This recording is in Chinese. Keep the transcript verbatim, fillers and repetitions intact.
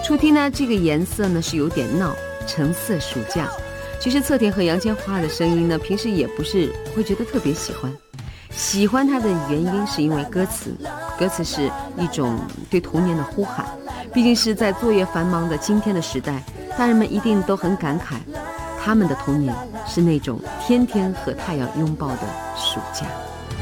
初听呢，这个颜色呢是有点闹，橙色暑假。其实侧田和杨千嬅的声音呢，平时也不是会觉得特别喜欢。喜欢它的原因是因为歌词，歌词是一种对童年的呼喊。毕竟是在作业繁忙的今天的时代，大人们一定都很感慨，他们的童年是那种天天和太阳拥抱的暑假。